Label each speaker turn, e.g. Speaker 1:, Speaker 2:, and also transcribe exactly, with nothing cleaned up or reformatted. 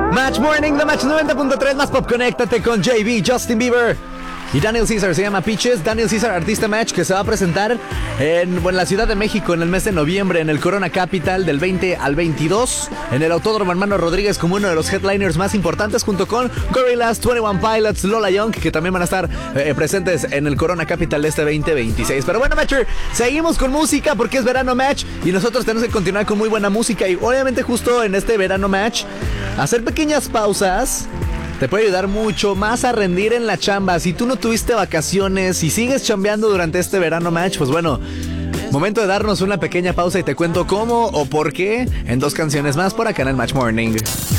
Speaker 1: Match Morning de Match noventa punto tres más pop. Conéctate con J B, Justin Bieber y Daniel Caesar. Se llama Peaches. Daniel Caesar, artista Match, que se va a presentar en, bueno, en la Ciudad de México en el mes de noviembre, en el Corona Capital, del veinte al veintidós, en el Autódromo Hermano Rodríguez, como uno de los headliners más importantes, junto con Gorillaz, veintiuno Pilots, Lola Young, que también van a estar eh, presentes en el Corona Capital de este veinte veintiséis. Pero bueno, Matcher, seguimos con música porque es verano Match y nosotros tenemos que continuar con muy buena música. Y obviamente justo en este verano Match, hacer pequeñas pausas te puede ayudar mucho más a rendir en la chamba. Si tú no tuviste vacaciones y sigues chambeando durante este verano Match, pues bueno, momento de darnos una pequeña pausa y te cuento cómo o por qué en dos canciones más por acá en el Match Morning.